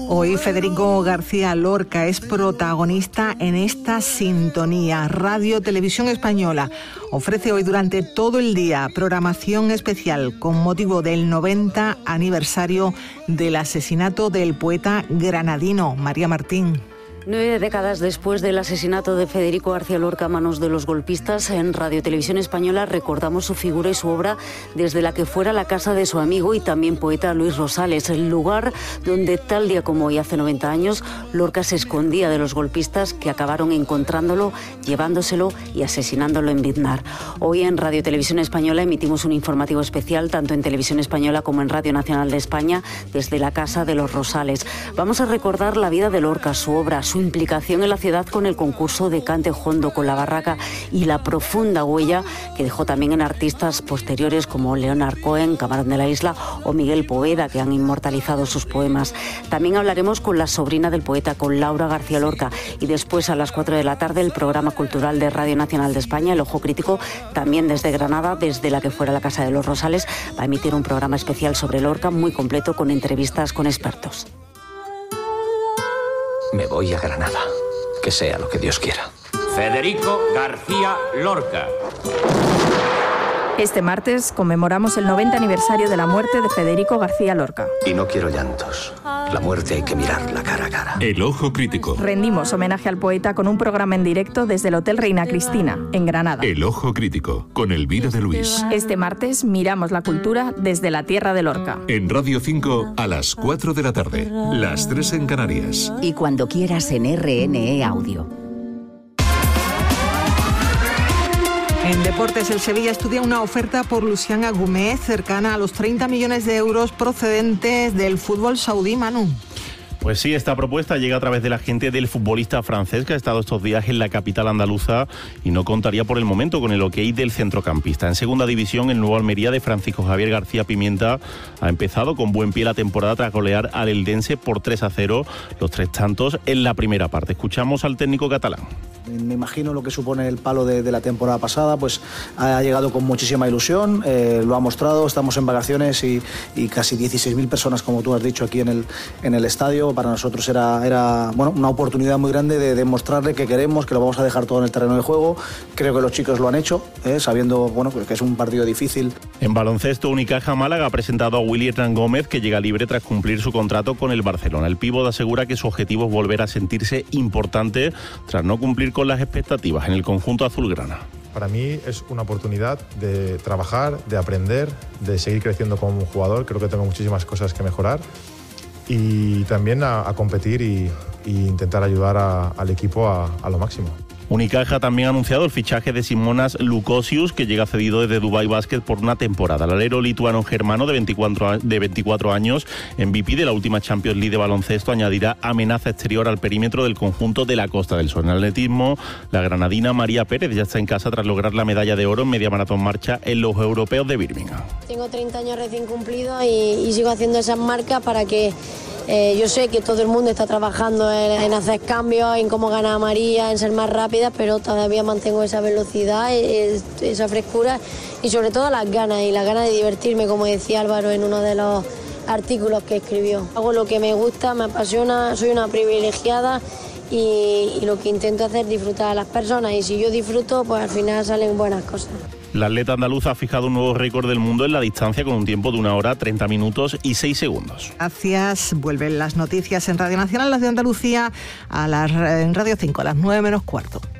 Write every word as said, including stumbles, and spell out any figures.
Hoy Federico García Lorca es protagonista en esta sintonía. Radio Televisión Española ofrece hoy durante todo el día programación especial con motivo del noventa aniversario del asesinato del poeta granadino. María Martín. Nueve décadas después del asesinato de Federico García Lorca a manos de los golpistas, en Radio Televisión Española recordamos su figura y su obra desde la que fuera la casa de su amigo y también poeta Luis Rosales, el lugar donde tal día como hoy hace noventa años Lorca se escondía de los golpistas que acabaron encontrándolo, llevándoselo y asesinándolo en Biznar. Hoy en Radio Televisión Española emitimos un informativo especial tanto en Televisión Española como en Radio Nacional de España desde la casa de los Rosales. Vamos a recordar la vida de Lorca, su obra, su implicación en la ciudad con el concurso de cante jondo con la barraca y la profunda huella que dejó también en artistas posteriores como Leonard Cohen, Camarón de la Isla o Miguel Poveda, que han inmortalizado sus poemas. También hablaremos con la sobrina del poeta, con Laura García Lorca, y después a las cuatro de la tarde el programa cultural de Radio Nacional de España, El Ojo Crítico, también desde Granada, desde la que fuera la casa de los Rosales, va a emitir un programa especial sobre Lorca muy completo con entrevistas con expertos. Me voy a Granada. Que sea lo que Dios quiera. Federico García Lorca. Este martes conmemoramos el noventa aniversario de la muerte de Federico García Lorca. Y no quiero llantos. La muerte hay que mirarla cara a cara. El Ojo Crítico. Rendimos homenaje al poeta con un programa en directo desde el Hotel Reina Cristina, en Granada. El Ojo Crítico, con Elvira de Luis. Este martes miramos la cultura desde la tierra de Lorca. En Radio cinco a las cuatro de la tarde, las tres en Canarias. Y cuando quieras en R N E Audio. En deportes, el Sevilla estudia una oferta por Lucián Agumé cercana a los treinta millones de euros procedentes del fútbol saudí, Manu. Pues sí, esta propuesta llega a través de la gente del futbolista francés que ha estado estos días en la capital andaluza y no contaría por el momento con el ok del centrocampista. En segunda división, el nuevo Almería de Francisco Javier García Pimienta ha empezado con buen pie la temporada tras golear al Eldense por tres a cero, los tres tantos en la primera parte. Escuchamos al técnico catalán. Me imagino lo que supone el palo de, de la temporada pasada, pues ha llegado con muchísima ilusión, eh, lo ha mostrado, estamos en vacaciones y, y casi dieciséis mil personas, como tú has dicho, aquí en el, en el estadio. Para nosotros era, era bueno, una oportunidad muy grande de demostrarle que queremos, que lo vamos a dejar todo en el terreno de juego. Creo que los chicos lo han hecho, eh, sabiendo bueno, que es un partido difícil. En baloncesto, Unicaja Málaga ha presentado a Willy Hernán Gómez, que llega libre tras cumplir su contrato con el Barcelona. El pívot asegura que su objetivo es volver a sentirse importante tras no cumplir con las expectativas en el conjunto azulgrana. Para mí es una oportunidad de trabajar, de aprender, de seguir creciendo como jugador. Creo que tengo muchísimas cosas que mejorar y también a, a competir y, y intentar ayudar a, al equipo a, a lo máximo. Unicaja también ha anunciado el fichaje de Simonas Lukosius, que llega cedido desde Dubai Basket por una temporada. El alero lituano germano de veinticuatro, de veinticuatro años, M V P de la última Champions League de baloncesto, añadirá amenaza exterior al perímetro del conjunto de la Costa del Sol. En atletismo, la granadina María Pérez ya está en casa tras lograr la medalla de oro en media maratón marcha en los europeos de Birmingham. Tengo treinta años recién cumplidos y, y sigo haciendo esas marcas para que Eh, yo sé que todo el mundo está trabajando en, en hacer cambios, en cómo ganar María, en ser más rápida, pero todavía mantengo esa velocidad, es, esa frescura y sobre todo las ganas, y las ganas de divertirme, como decía Álvaro en uno de los artículos que escribió. Hago lo que me gusta, me apasiona, soy una privilegiada y, y lo que intento hacer es disfrutar a las personas, y si yo disfruto, pues al final salen buenas cosas. La atleta andaluza ha fijado un nuevo récord del mundo en la distancia con un tiempo de una hora, treinta minutos y seis segundos. Gracias. Vuelven las noticias en Radio Nacional, las de Andalucía, a las, en Radio cinco, a las nueve menos cuarto.